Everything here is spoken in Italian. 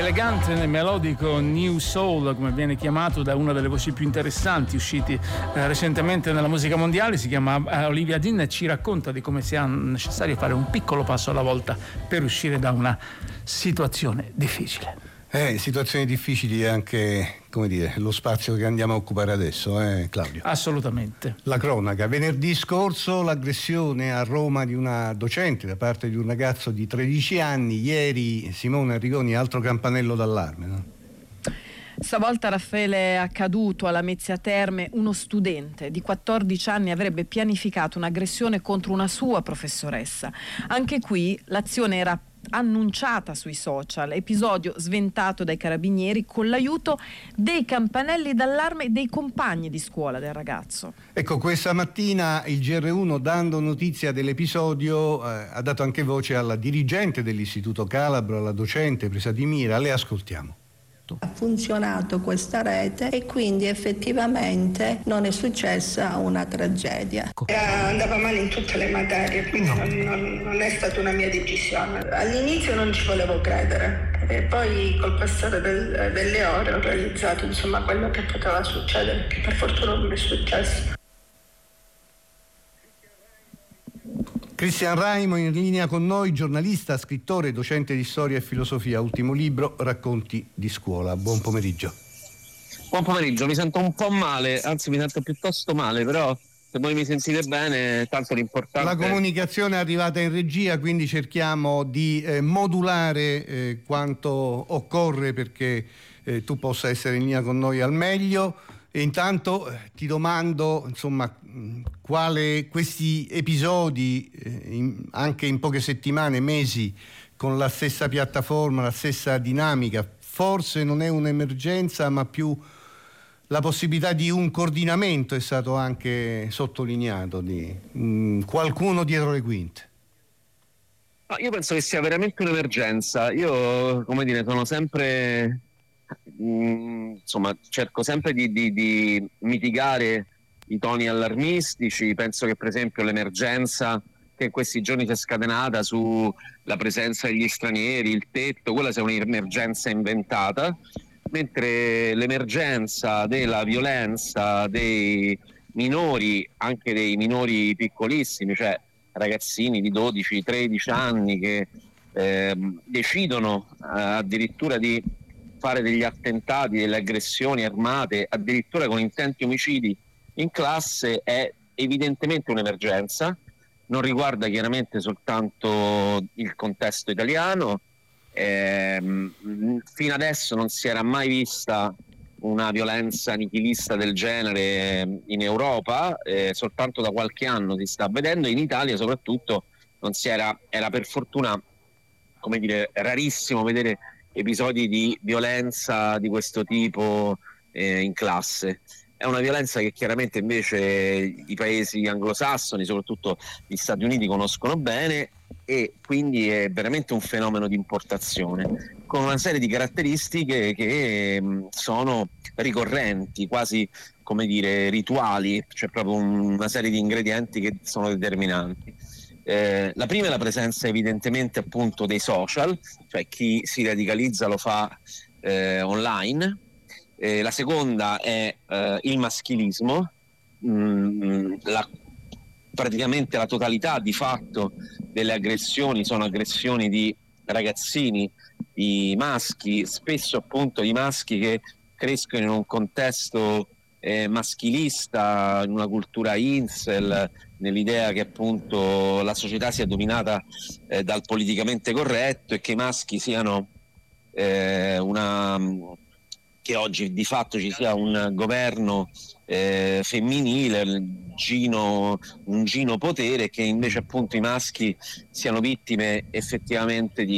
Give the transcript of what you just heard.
elegante e melodico New Soul, come viene chiamato da una delle voci più interessanti usciti recentemente nella musica mondiale, si chiama Olivia Dean e ci racconta di come sia necessario fare un piccolo passo alla volta per uscire da una situazione difficile. Situazioni difficili è anche, come dire, lo spazio che andiamo a occupare adesso, Claudio? Assolutamente. La cronaca. Venerdì scorso l'aggressione a Roma di una docente da parte di un ragazzo di 13 anni, ieri Simone Arrigoni, altro campanello d'allarme, no? Stavolta Raffaele è accaduto alla Lamezia Terme. Uno studente di 14 anni avrebbe pianificato un'aggressione contro una sua professoressa. Anche qui l'azione era annunciata sui social, episodio sventato dai carabinieri con l'aiuto dei campanelli d'allarme dei compagni di scuola del ragazzo. Ecco, questa mattina il GR1, dando notizia dell'episodio, ha dato anche voce alla dirigente dell'Istituto Calabro, alla docente presa di mira. Le ascoltiamo. Ha funzionato questa rete e quindi effettivamente non è successa una tragedia. Andava male in tutte le materie, quindi non è stata una mia decisione. All'inizio non ci volevo credere e poi col passare delle ore ho realizzato quello che poteva succedere, che per fortuna non è successo. Cristian Raimo in linea con noi, giornalista, scrittore, docente di storia e filosofia, ultimo libro Racconti di scuola. Buon pomeriggio. Buon pomeriggio, mi sento un po' male, anzi mi sento piuttosto male, però se voi mi sentite bene, tanto l'importante... La comunicazione è arrivata in regia, quindi cerchiamo di modulare quanto occorre perché tu possa essere in linea con noi al meglio. E intanto ti domando, quale questi episodi, anche in poche settimane, mesi, con la stessa piattaforma, la stessa dinamica, forse non è un'emergenza, ma più la possibilità di un coordinamento è stato anche sottolineato, di qualcuno dietro le quinte. Io penso che sia veramente un'emergenza. Io, sono sempre... cerco sempre di mitigare i toni allarmistici. Penso che per esempio l'emergenza che in questi giorni si è scatenata sulla presenza degli stranieri, il tetto, quella sia un'emergenza inventata, mentre l'emergenza della violenza dei minori, anche dei minori piccolissimi, cioè ragazzini di 12-13 anni che decidono addirittura di fare degli attentati, delle aggressioni armate, addirittura con intenti omicidi in classe, è evidentemente un'emergenza. Non riguarda chiaramente soltanto il contesto italiano. Fino adesso non si era mai vista una violenza nichilista del genere in Europa, soltanto da qualche anno si sta vedendo. In Italia soprattutto era per fortuna, rarissimo vedere episodi di violenza di questo tipo in classe. È una violenza che chiaramente invece i paesi anglosassoni, soprattutto gli Stati Uniti, conoscono bene, e quindi è veramente un fenomeno di importazione con una serie di caratteristiche che sono ricorrenti, quasi rituali. C'è proprio una serie di ingredienti che sono determinanti. La prima è la presenza evidentemente appunto dei social, cioè chi si radicalizza lo fa online. La seconda è il maschilismo, praticamente la totalità di fatto delle aggressioni sono aggressioni di ragazzini, di maschi, spesso appunto di maschi che crescono in un contesto maschilista, in una cultura incel, nell'idea che appunto la società sia dominata dal politicamente corretto e che i maschi siano che oggi di fatto ci sia un governo femminile, un gino potere, che invece appunto i maschi siano vittime effettivamente di